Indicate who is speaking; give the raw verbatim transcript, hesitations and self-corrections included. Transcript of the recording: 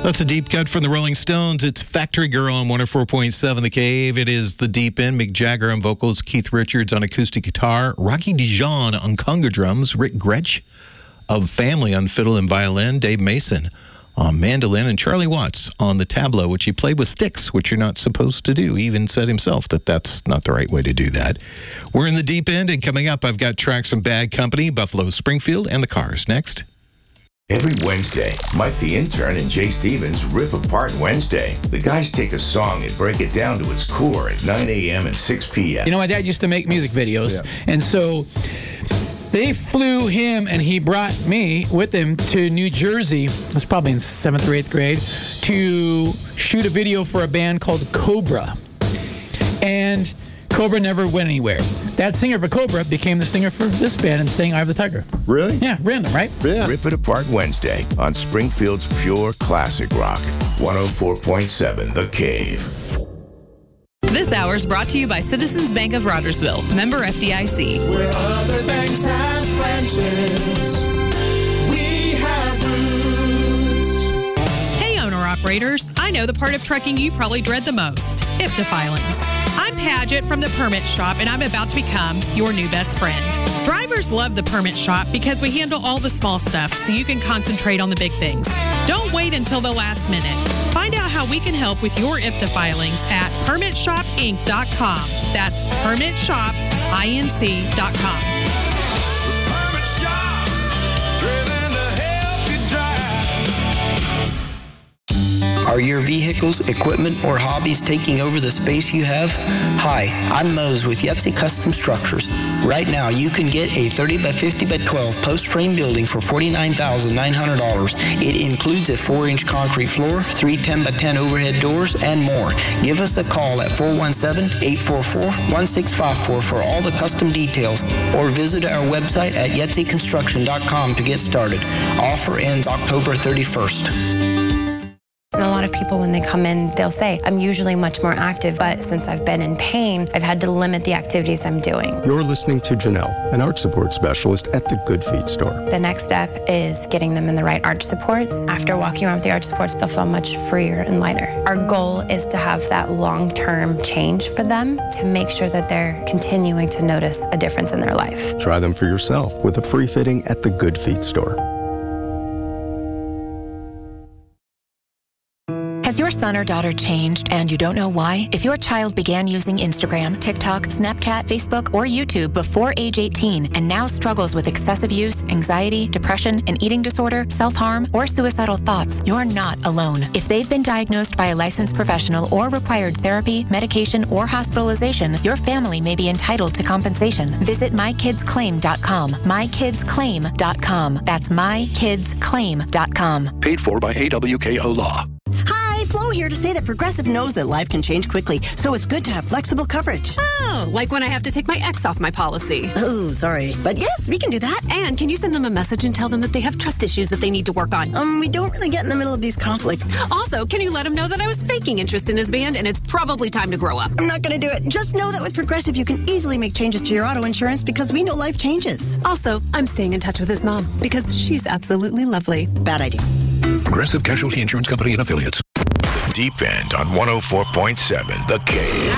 Speaker 1: That's a deep cut from the Rolling Stones. It's Factory Girl on one oh four point seven The Cave. It is The Deep End. Mick Jagger on vocals, Keith Richards on acoustic guitar, Rocky Dijon on conga drums, Rick Gretsch of Family on fiddle and violin, Dave Mason on mandolin, and Charlie Watts on the tabla, which he played with sticks, which you're not supposed to do. He even said himself that that's not the right way to do that. We're in the deep end, and coming up, I've got tracks from Bad Company, Buffalo Springfield, and the Cars. Next.
Speaker 2: Every Wednesday, Mike the Intern and Jay Stevens rip apart Wednesday. The guys take a song and break it down to its core at nine a.m. and six p.m.
Speaker 3: You know, my dad used to make music videos,
Speaker 4: Yeah.
Speaker 3: and so they flew him and he brought me with him to New Jersey. It was probably in seventh or eighth grade to shoot a video for a band called Cobra. And Cobra never went anywhere. That singer for Cobra became the singer for this band and sang Eye of the Tiger.
Speaker 4: Really?
Speaker 3: Yeah, random, right?
Speaker 4: Yeah.
Speaker 2: Rip it apart Wednesday on Springfield's Pure Classic Rock, one oh four point seven The Cave.
Speaker 5: This hour is brought to you by Citizens Bank of Rogersville, member F D I C.
Speaker 6: Where other banks have branches, we have roots.
Speaker 5: Hey, owner-operators. I know the part of trucking you probably dread the most, I F T A filings. I'm Paget from the Permit Shop, and I'm about to become your new best friend. Drivers love the Permit Shop because we handle all the small stuff so you can concentrate on the big things. Don't wait until the last minute. Find out how we can help with your I F T A filings at permit shop inc dot com. That's permit shop inc dot com.
Speaker 6: Permit Shop, driven to help you drive.
Speaker 7: Are your vehicles, equipment, or hobbies taking over the space you have? Hi, I'm Mose with Yetzi Custom Structures. Right now, you can get a thirty by fifty by twelve post-frame building for forty-nine thousand nine hundred dollars. It includes a four inch concrete floor, three ten by ten overhead doors, and more. Give us a call at four one seven, eight four four, one six five four for all the custom details, or visit our website at yetzi construction dot com to get started. Offer ends October thirty-first.
Speaker 8: And a lot of people, when they come in, they'll say, I'm usually much more active, but since I've been in pain, I've had to limit the activities I'm doing.
Speaker 9: You're listening to Janelle, an arch support specialist at the Good Feet store.
Speaker 8: The next step is getting them in the right arch supports. After walking around with the arch supports, they'll feel much freer and lighter. Our goal is to have that long-term change for them to make sure that they're continuing to notice a difference in their life.
Speaker 9: Try them for yourself with a free fitting at the Good Feet store.
Speaker 10: Has your son or daughter changed and you don't know why? If your child began using Instagram, TikTok, Snapchat, Facebook, or YouTube before age eighteen and now struggles with excessive use, anxiety, depression, an eating disorder, self-harm, or suicidal thoughts, you're not alone. If they've been diagnosed by a licensed professional or required therapy, medication, or hospitalization, your family may be entitled to compensation. Visit my kids claim dot com. my kids claim dot com. That's my kids claim dot com.
Speaker 11: Paid for by A W K O Law.
Speaker 12: Hi, Flo here to say that Progressive knows that life can change quickly, so it's good to have flexible coverage.
Speaker 13: Oh, like when I have to take my ex off my policy.
Speaker 12: Oh, sorry. But yes, we can do that.
Speaker 13: And can you send them a message and tell them that they have trust issues that they need to work on?
Speaker 12: Um, we don't really get in the middle of these conflicts.
Speaker 13: Also, can you let them know that I was faking interest in his band and it's probably time to grow up?
Speaker 12: I'm not going to do it. Just know that with Progressive, you can easily make changes to your auto insurance because we know life changes.
Speaker 13: Also, I'm staying in touch with his mom because she's absolutely lovely.
Speaker 12: Bad idea.
Speaker 11: Progressive Casualty Insurance Company and Affiliates.
Speaker 2: Deep End on one oh four point seven The Cave.